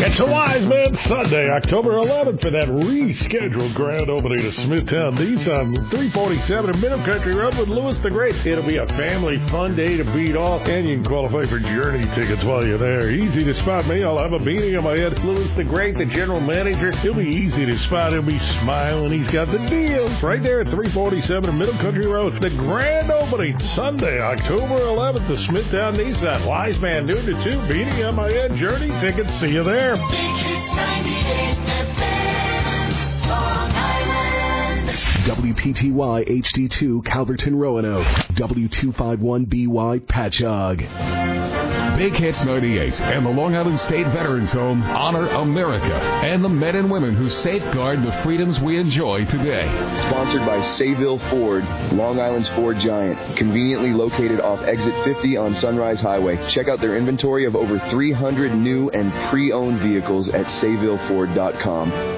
It's a Wise Man Sunday, October 11th, for that rescheduled grand opening of Smithtown Nissan, 347 in Middle Country Road with Louis the Great. It'll be a family fun day to beat off, and you can qualify for Journey tickets while you're there. Easy to spot me. I'll have a beanie on my head. Louis the Great, the general manager, he'll be easy to spot. He'll be smiling. He's got the deals right there at 347 in Middle Country Road. The grand opening Sunday, October 11th, the Smithtown Nissan. Wise Man, noon to 2, beanie on my head. Journey tickets. See you there. Big Hits 98 FM, Long Island. WPTY HD2 Calverton Roanoke. W251BY Patchogue. Big Hits 98 and the Long Island State Veterans Home honor America and the men and women who safeguard the freedoms we enjoy today. Sponsored by Sayville Ford, Long Island's Ford giant, conveniently located off Exit 50 on Sunrise Highway. Check out their inventory of over 300 new and pre-owned vehicles at SayvilleFord.com.